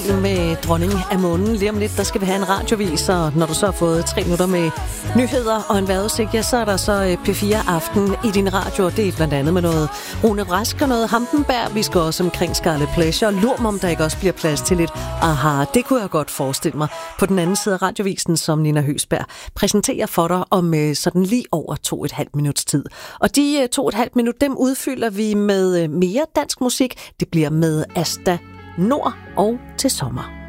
stil med Dronningen af Månen. Lige om lidt, der skal vi have en radiovis, og når du så har fået 3 minutter med nyheder og en vejrudsigt, ja, så er der så P4 Aften i din radio, og det er blandt andet med noget Rune Brask og noget Hampenberg. Vi skal også omkring Scarlet Pleasure. Lur mig, om der ikke også bliver plads til lidt aha. Det kunne jeg godt forestille mig. På den anden side af radiovisen, som Nina Høsberg præsenterer for dig om sådan lige over 2,5 minuts tid. Og de 2,5 minutter, dem udfylder vi med mere dansk musik. Det bliver med Asta Nord og Til sommer.